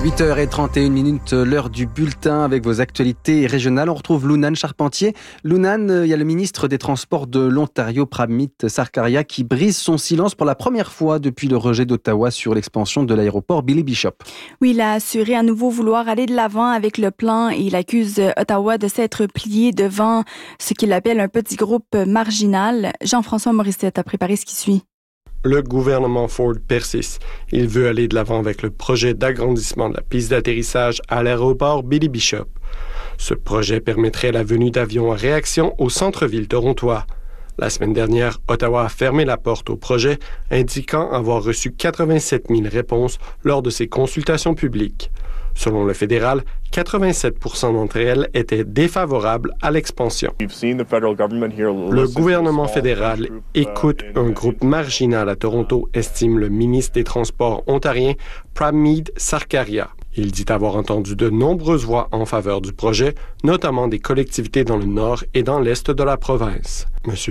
8h31, l'heure du bulletin avec vos actualités régionales. On retrouve Lunane Charpentier. Lunane, il y a le ministre des Transports de l'Ontario, Pramit Sarkaria, qui brise son silence pour la première fois depuis le rejet d'Ottawa sur l'expansion de l'aéroport Billy Bishop. Oui, il a assuré à nouveau vouloir aller de l'avant avec le plan et il accuse Ottawa de s'être plié devant ce qu'il appelle un petit groupe marginal. Jean-François Morissette a préparé ce qui suit. Le gouvernement Ford persiste. Il veut aller de l'avant avec le projet d'agrandissement de la piste d'atterrissage à l'aéroport Billy Bishop. Ce projet permettrait la venue d'avions à réaction au centre-ville torontois. La semaine dernière, Ottawa a fermé la porte au projet, indiquant avoir reçu 87 000 réponses lors de ses consultations publiques. Selon le fédéral, 87% d'entre elles étaient défavorables à l'expansion. Le gouvernement fédéral écoute un groupe marginal à Toronto, estime le ministre des Transports ontarien Pramit Sarkaria. Il dit avoir entendu de nombreuses voix en faveur du projet, notamment des collectivités dans le nord et dans l'est de la province. M.